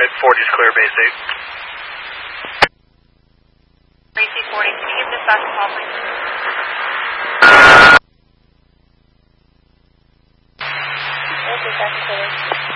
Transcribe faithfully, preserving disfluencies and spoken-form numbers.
at forty is clear, base eight. three C forty, can you give dispatch a call, please? Okay, that's clear.